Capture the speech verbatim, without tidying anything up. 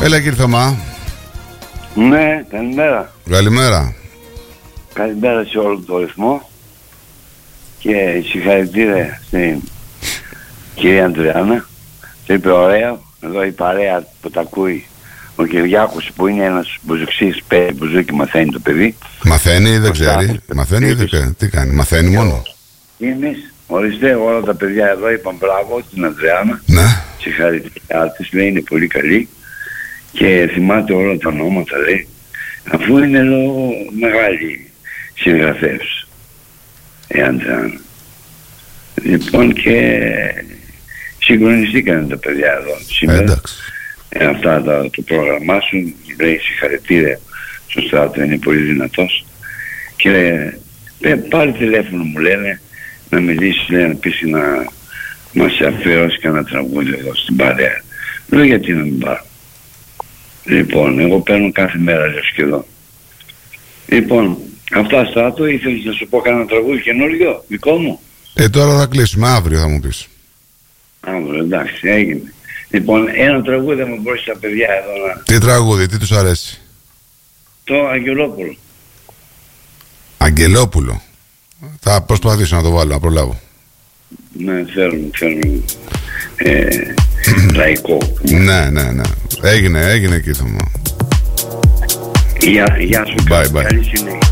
Έλα κύριε Θωμά. Ναι, καλημέρα. Καλημέρα. Καλημέρα σε όλο το ρυθμό. Και συγχαρητήρια στην κυρία Αντριάννα. Το είπε ωραία. Εδώ η παρέα που τα ακούει, ο Κυριάκος που είναι ένας μπουζουξής, παίζει μπουζούκι, μαθαίνει το παιδί. Μαθαίνει ή δεν ξέρει. Μαθαίνει ή δεν ξέρει. Τι κάνει, μαθαίνει μόνο. Και εμείς, οριστέ, όλα τα παιδιά εδώ είπαν μπράβο στην Αντριάννα. Ναι. Συγχαρητήριά της, λέει, είναι πολύ καλή. Και θυμάται όλα τα ονόματα, λέει, αφού είναι λόγω μεγάλη συγγραφέως η Αντριάννα. Λοιπόν, και συγκλονιστήκανε τα παιδιά εδώ σήμερα. Εντάξει. Ε, αυτά τα, το πρόγραμμά σου, λέει συγχαρητήρια στο Στράτο, είναι πολύ δυνατός. Και λέει, πάρε τηλέφωνο, μου λένε, να μιλήσει, λέει, να πεις να μας αφιερώσει κανένα τραγούδι εδώ στην παρέα. Λέω, γιατί να μην πάρω. Λοιπόν, εγώ παίρνω κάθε μέρα, λέω, σχεδόν. Λοιπόν, αυτά, Στράτο, ήθελες να σου πω κανένα τραγούδι καινούριο, δικό μου. Ε, τώρα θα κλείσουμε, αύριο θα μου πεις. Αύριο, εντάξει, έγινε. Λοιπόν, ένα τραγούδι θα μου μπορείς τα παιδιά εδώ να... Τι τραγούδι, τι τους αρέσει? Το Αγγελόπουλο. Αγγελόπουλο. Θα προσπαθήσω να το βάλω, να προλάβω. Ναι, θέλουν, θέλουν ε, λαϊκό. Ναι, ναι, ναι. Έγινε, έγινε εκεί, Θωμά. Γεια, γεια σου. Bye, bye. Καλή συνέχεια.